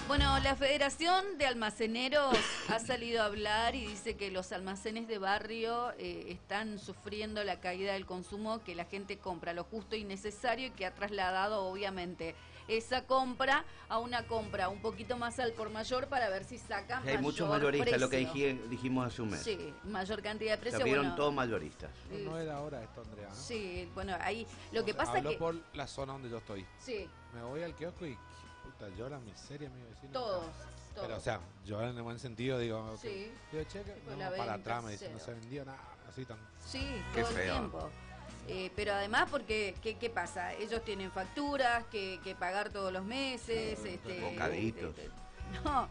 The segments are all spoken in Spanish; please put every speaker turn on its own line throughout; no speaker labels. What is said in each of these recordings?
Bueno, la Federación de Almaceneros ha salido a hablar y dice que los almacenes de barrio están sufriendo la caída del consumo, que la gente compra lo justo y necesario y que ha trasladado obviamente esa compra a una compra un poquito más al por mayor para ver si sacan
hay muchos mayoristas,
precio.
lo que dijimos hace un mes.
Sí, mayor cantidad de precio.
Se vieron todos mayoristas.
No era ahora esto, Andrea, ¿no?
Sí, bueno, ahí lo que pasa es
Hablo
que...
por la zona donde yo estoy.
Sí.
Me voy al kiosco y puta, llora miseria mi vecino.
Todos.
Pero o sea, llora en el buen sentido, digo,
Sí.
digo, cheque,
Tipo,
no,
la
para
venta,
atrás me dice,
cero.
no se vendió nada, así tan.
Sí,
Qué
todo el
feo.
tiempo. Pero además porque, ¿qué pasa? Ellos tienen facturas que pagar todos los meses.
Bocaditos.
No,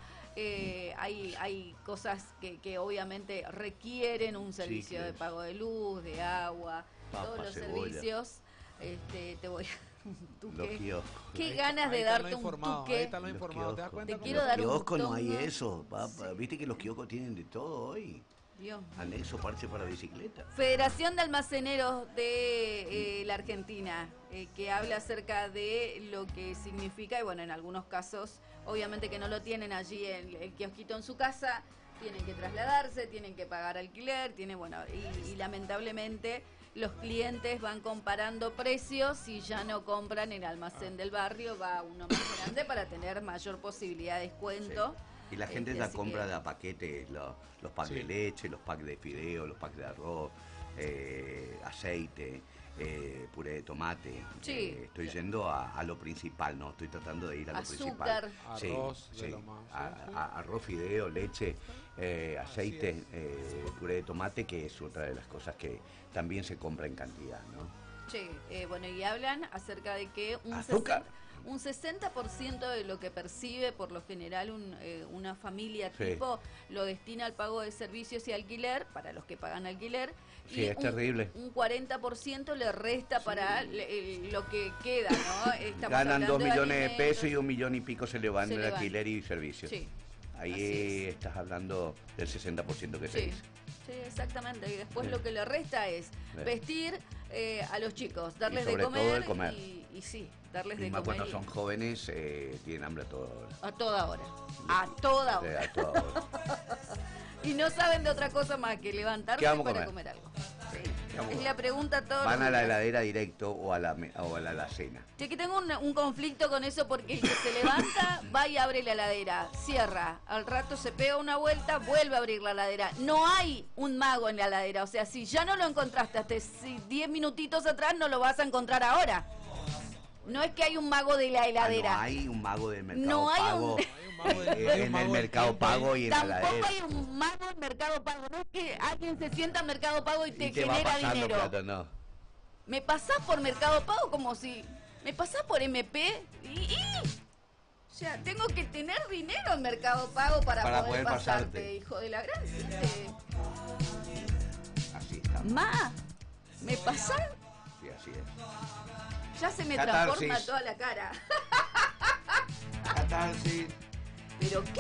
hay cosas que obviamente requieren un servicio de
Chicles.
pago de luz, de agua,
Papa,
todos los
cebolla.
servicios. Te voy a...
Los kioscos.
Qué ganas de
Ahí está lo
darte un
informado,
tuque.
ahí está lo
Los
informado, ¿te das
kioscos.
cuenta?
Te
cómo-
quiero
Los
dar un
kioscos no hay
tongo.
eso, papá. Viste que los kioscos tienen de todo hoy.
Dios.
Anexo, parche para bicicleta.
Federación de Almaceneros de la Argentina, que habla acerca de lo que significa, y bueno, en algunos casos, obviamente que no lo tienen allí el kiosquito en su casa, tienen que trasladarse, tienen que pagar alquiler, y lamentablemente los clientes van comparando precios y ya no compran en el almacén del barrio, va uno más grande para tener mayor posibilidad de descuento.
Sí. Y la gente ya
así
compra
que-
de a paquetes, los packs
Sí.
de leche, los packs de fideo, los packs de arroz, aceite, puré de tomate.
Sí.
Estoy yendo a lo principal, ¿no? Estoy tratando de ir a lo
Azúcar.
principal.
Arroz, de lo más, sí, sí.
Arroz, fideo, leche, aceite,
es.
puré de tomate, que es otra de las cosas que también se compra en cantidad, ¿no?
Sí, y hablan acerca de que
Azúcar.
un 60% de lo que percibe por lo general una familia
Sí.
tipo lo destina al pago de servicios y alquiler, para los que pagan alquiler,
Sí,
y
es terrible.
un 40% le resta para lo que queda, ¿no? Estamos
Ganan
hablando
2 millones de
alimentos.
pesos y 1 millón y pico se le van
Se
en
le van.
alquiler y servicios.
Sí,
Ahí
así es.
estás hablando del 60% que se
Sí.
dice.
Sí, exactamente. Y después
Sí.
lo que le resta es
Sí.
vestir a los chicos, darles
Y
de
sobre
comer,
todo el comer.
y sí, darles
Y
de
más
comer
cuando
y-
son jóvenes, tienen hambre a toda hora.
a toda hora. A toda
Sí,
hora.
a toda hora.
Y no saben de otra cosa más que levantarse
¿Qué vamos a
para
comer?
comer algo.
¿Qué vamos a
Es
comer?
la pregunta todos
Van
los
a la
días.
heladera directo o a la alacena.
Che, que tengo un conflicto con eso porque el que se levanta va y abre la heladera, cierra, al rato se pega una vuelta, vuelve a abrir la heladera. No hay un mago en la heladera, o sea, si ya no lo encontraste hasta 10 minutitos atrás, no lo vas a encontrar ahora. No es que hay un mago de la heladera.
No hay un mago del mercado
No hay
pago.
un-
Hay un mago de- hay un
En
mago
el
del
mercado
tiempo,
pago y en la
Tampoco
heladera.
hay un mago en Mercado Pago. No es que alguien se sienta en Mercado Pago y te,
Y te va
genera
pasando
dinero.
plata, no.
Me pasás por Mercado Pago como si... Me pasás por MP y... O sea, tengo que tener dinero en Mercado Pago para poder pasarte, hijo de la gran...
Así está.
Ma, ¿me pasás?
Sí, así es.
Ya se me
Catarsis.
transforma toda la cara.
Catarsis.
¿Pero qué?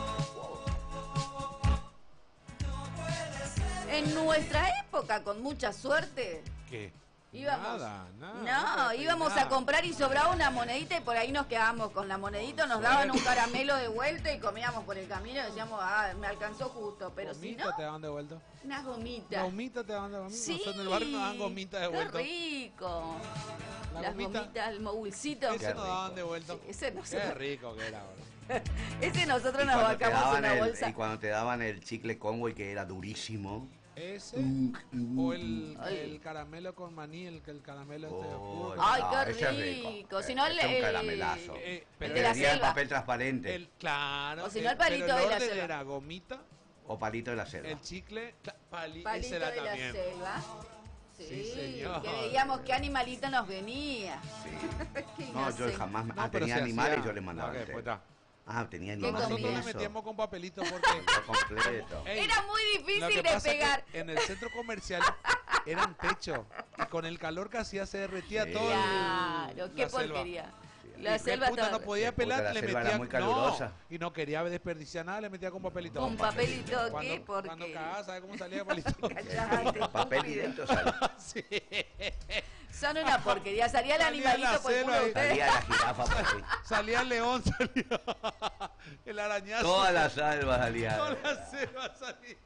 En nuestra época, con mucha suerte...
¿Qué?
Íbamos.
Nada.
No, íbamos a comprar y sobraba una monedita y por ahí nos quedábamos con la monedita, nos daban un caramelo de vuelta y comíamos por el camino y decíamos, me alcanzó justo, pero si
¿Gomita
no,
te daban de vuelta?
unas gomitas.
¿Gomita te daban de vuelta?
Sí,
Nosotros en el barrio nos daban gomita de vuelta.
Qué rico.
La
Las
gomita.
gomitas, el mogulcito.
Ese nos daban de vuelta.
Sí, ese
Qué
nosotros,
rico que era, boludo.
ese nosotros
Y
nos
cuando te
bajamos
daban
una
el-
bolsa.
y cuando te daban el chicle Conway, que era durísimo.
Ese o el caramelo con maní, el caramelo este
Oh,
oscuro.
Ay,
no,
qué
ese es
rico. Si no,
Ese es un caramelazo.
pero
de la
Tenía el
selva.
papel transparente.
Claro.
O si no, el palito
pero
de
el
la
orden
selva.
era gomita,
O palito de la selva.
el chicle,
Palito
ese era
de la
también.
selva.
Sí, señor.
Que veíamos qué animalito nos venía.
Sí.
Qué
No, yo
inocente.
jamás.
No, pero
tenía
se
animales
hacía-
y yo les mandaba.
Ok,
el té.
pues está.
Tenía
¿Qué
animales.
Nosotros le
comías?
metíamos con papelito porque
Todo completo.
Ey,
Era muy
lo
difícil
que
de
pasa es que
pegar.
en el centro comercial eran techo y con el calor que hacía se derretía
Sí.
todo
Claro, qué
la selva.
porquería.
Sí,
La
Y
selva
puta,
estaba...
no podía
Puta,
pelar,
la
le
selva era
metía
muy calurosa.
y no quería desperdiciar nada, le metía con papelito.
Con papelito, ¿qué?
Cuando
Porque...
cagaba, ¿sabes cómo salía el papelito?
Callate,
Papel
estúpido.
directo sale.
Sí.
Son una porquería. Salía el
Salía
animalito
la
por el culo
selva
de
y-
ustedes.
Salía la jirafa por ahí.
Salía el león, salía el arañazo.
Toda la salva salía.
Toda la selva salía.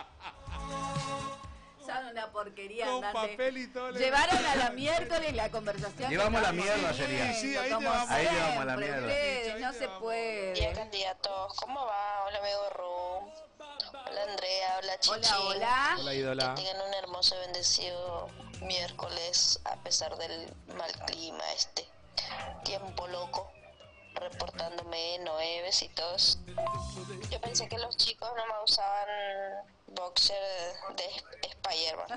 Son una porquería
Con
andante.
papel y todo.
Llevaron a la miércoles la conversación.
Llevamos
que
la
estamos
mierda,
teniendo,
sería.
Sí, ahí
como
llevamos.
Ahí llevamos la
siempre,
mierda.
ustedes,
Ahí
no se
llevamos.
puede.
Día candidatos, ¿cómo va? Hola amigo Ru, hola Andrea, hola Chichi.
Hola, hola.
Hola, ídola.
Que tengan un hermoso y bendecido miércoles a pesar del mal clima tiempo loco, reportándome Noé, besitos. Yo pensé que los chicos no me usaban boxer de Spider-Man.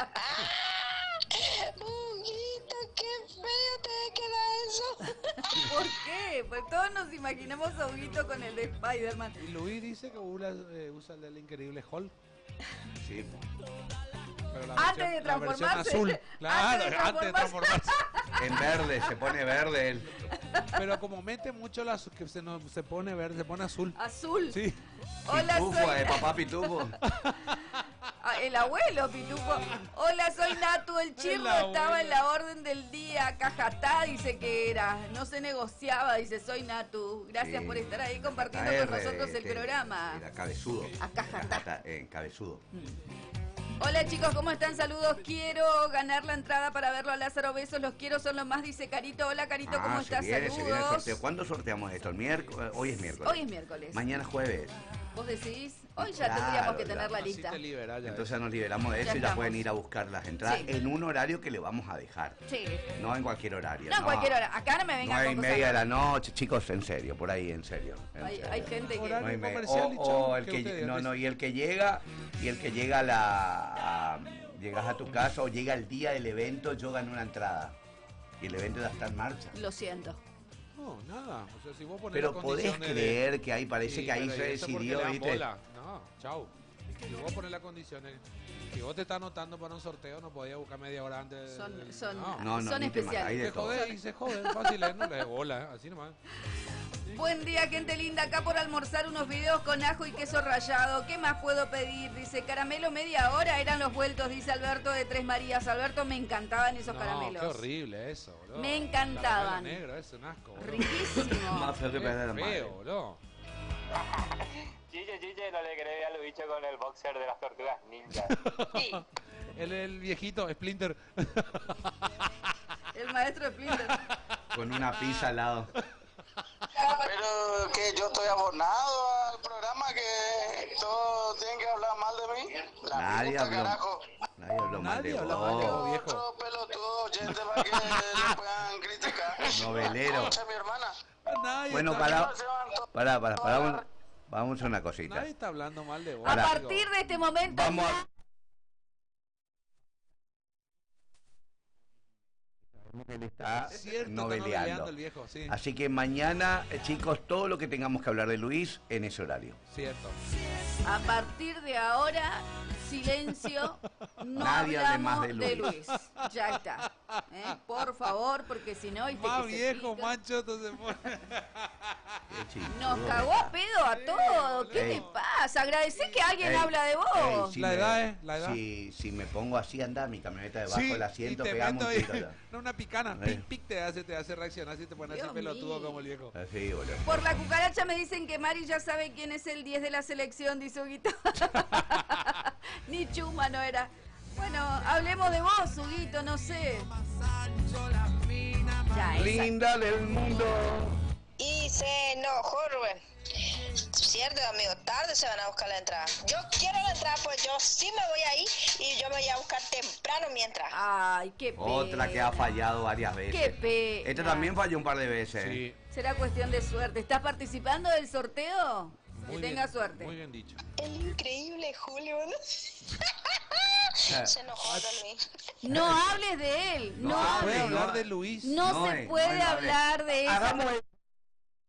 Huguito, qué feo te queda eso.
¿Por qué? Pues todos nos imaginamos a Huguito con el de Spider-Man.
Y Luis dice que usa el del increíble Hulk.
Sí.
Pero la
Antes
versión-
de
la versión
transformarse.
azul. Claro,
Antes de
antes de transformarse.
En verde, se pone verde él.
Pero como mete mucho que se pone verde, se pone azul.
Azul.
Sí.
Hola,
Pitufo,
soy...
papá Pitufo.
Ah, el abuelo Pitufo. Hola, soy Natu. El chirro estaba en la orden del día. Cajatá dice que era. No se negociaba, dice soy Natu. Gracias
Sí.
por estar ahí compartiendo
AR,
con nosotros el programa.
Era cabezudo.
A Cajatá.
Cabezudo.
Hola chicos, ¿cómo están? Saludos. Quiero ganar la entrada para verlo a Lázaro. Besos, los quiero, son los más, dice Carito. Hola Carito, ¿cómo
Se
estás?
viene el
Saludos.
sorteo. ¿Cuándo sorteamos esto? ¿El miércoles? Hoy es miércoles.
Hoy es miércoles.
Mañana es jueves.
¿Vos decís? Hoy ya
Claro,
tendríamos que tener
claro.
la
Así
lista.
te libera ya.
Entonces nos liberamos de
Ya
eso y ya
estamos.
pueden ir a buscar las entradas
Sí.
en un horario que le vamos a dejar.
Sí.
No en cualquier horario.
No, a cualquier hora. Acá no me vengan
9 y
con cosas
media de la
raras.
noche, chicos, en serio, por ahí en serio. En
Hay
serio.
gente que...
Horario
9 y media.
comercial y
O
chau,
el
que
que
ustedes
no,
dicen.
y el que llega llegas a tu casa o llega el día del evento, yo gano una entrada. Y el evento ya está en marcha.
Lo siento.
No, nada. O sea, si vos pones
Pero
las
podés
condiciones de-
creer que ahí parece
Sí,
que ahí
pero
se
¿y eso por qué
decidió,
le dan
¿viste?
bola? No, chau. Si vos pones las condiciones, si vos te estás anotando para un sorteo, no podías buscar media hora antes.
Son
No,
son
ni te matas, ahí
especiales.
de
Se
todo.
jode y se jode, fácil, no le dé bola, así nomás.
Buen día, gente linda. Acá por almorzar unos videos con ajo y queso rallado. ¿Qué más puedo pedir? Dice, caramelo media hora eran los vueltos, dice Alberto de Tres Marías. Alberto, me encantaban esos caramelos.
Qué horrible eso, boludo.
Me encantaban.
Caramelo negro, es un asco, boludo.
Riquísimo.
Más feo que
Qué
perder la madre.
feo, boludo.
Chiche, no le creía a Luicho con el boxer de las tortugas ninja.
Sí.
El viejito, Splinter.
El maestro de Splinter.
Con una pizza al lado.
Pero que yo estoy abonado al programa, que todos tienen que hablar mal de mí. La
Nadie
puta,
habló,
carajo.
nadie habló mal
Nadie
de
habló mal de
vos.
vos, viejo.
Otro pelotudo oyente para que le puedan criticar.
Novelero.
Escucha, mi hermana.
Nadie
Bueno,
está,
vamos a hacer una cosita.
nadie está hablando mal de vos.
A
Pará.
partir de este momento...
Vamos a... Sabemos que él está
Es cierto, está
noveleando.
noveleando el viejo, sí.
Así que mañana, chicos, todo lo que tengamos que hablar de Luis en ese horario.
Cierto.
A partir de ahora, silencio, no
Nadie hable
hablamos
más de Luis.
Ya está. Por favor, porque si no... ¿viste
Más
que se
viejo,
pica?
más choto se pone.
Qué chistudo.
Nos cagó a pedo a todos. ¿Qué
Ey.
te pasa? Agradecé que alguien
Ey,
habla de vos.
La edad, la edad.
Si me pongo así, anda mi camioneta debajo
Sí,
del asiento,
y te
pegamos
meto
un
ahí.
tiro. ya.
No, una picana.
Eh.
Pic, pic te hace reaccionar si te pones así
Dios
pelotudo
mío.
como el viejo.
Así, boludo.
Por la cucaracha me dicen que Mari ya sabe quién es el 10 de la selección, dice Huguito. Ni chuma no era. Bueno, hablemos de vos, Huguito, no sé. Ya, esa.
Linda del mundo.
Y se enojó Rubén. Cierto, amigo, tarde se van a buscar la entrada. Yo quiero la entrada, pues yo sí me voy ahí y yo me voy a buscar temprano mientras.
Ay, qué pena.
Otra que ha fallado varias
Qué
veces.
pena.
Esta también falló un par de veces.
Sí.
Será cuestión de suerte. ¿Estás participando del sorteo? Que
Muy
tenga
bien,
suerte.
Muy bien dicho.
El increíble Julio, ¿no? Se enojó Luis.
No hables de él. No,
No
¿Puede
hable,
hables.
hablar de Luis?
No se puede
no hable.
hablar de eso.
Hagamos